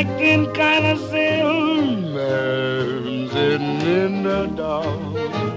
acting kind of silly, man, sitting in the dark.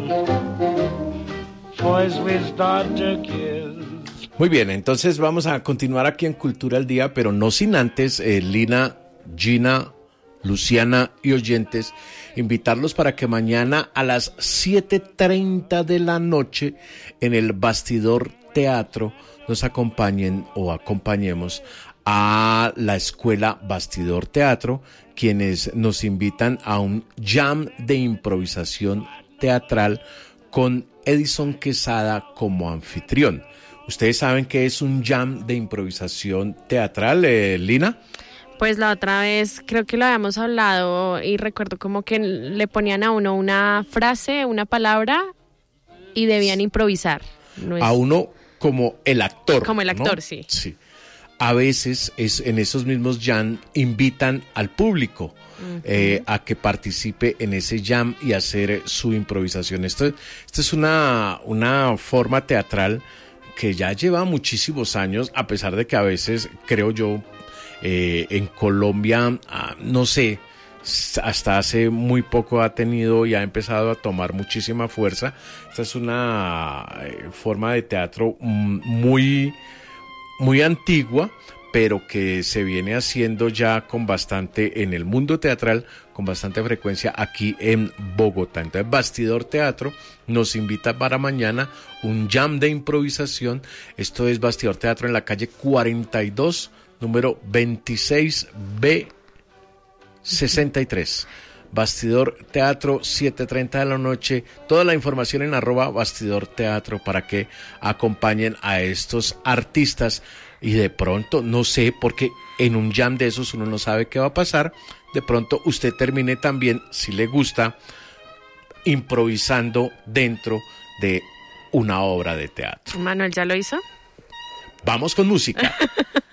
First we start to kiss. Muy bien, entonces vamos a continuar aquí en Cultura al Día, pero no sin antes, Lina, Gina, Luciana y oyentes, invitarlos para que mañana a las 7:30 de la noche en el Bastidor Teatro nos acompañen o acompañemos a la Escuela Bastidor Teatro, quienes nos invitan a un jam de improvisación teatral con Edison Quesada como anfitrión. ¿Ustedes saben qué es un jam de improvisación teatral, Lina? Pues la otra vez creo que lo habíamos hablado y recuerdo como que le ponían a uno una frase, una palabra y debían improvisar. No es... A uno como el actor. Como el actor, ¿no? sí. Sí. A veces en esos mismos jam invitan al público a que participe en ese jam y hacer su improvisación. Esto es una forma teatral que ya lleva muchísimos años, a pesar de que a veces, creo yo, en Colombia, no sé, hasta hace muy poco ha tenido y ha empezado a tomar muchísima fuerza. Esta es una forma de teatro muy, muy antigua, pero que se viene haciendo ya con bastante, en el mundo teatral, con bastante frecuencia aquí en Bogotá. Entonces, Bastidor Teatro nos invita para mañana un jam de improvisación. Esto es Bastidor Teatro en la calle 42, número 26B 63. Bastidor Teatro, 7:30 de la noche. Toda la información en @Bastidor Teatro para que acompañen a estos artistas. Y de pronto, no sé, porque en un jam de esos uno no sabe qué va a pasar. De pronto usted termine también, si le gusta, improvisando dentro de una obra de teatro. Manuel, ¿ya lo hizo? Vamos con música.